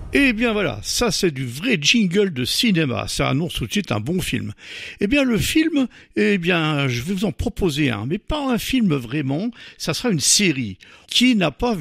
Eh bien voilà, ça c'est du vrai jingle de cinéma, ça annonce tout de suite un bon film. Eh bien le film, eh bien je vais vous en proposer un, mais pas un film vraiment, ça sera une série. Qui n'a pas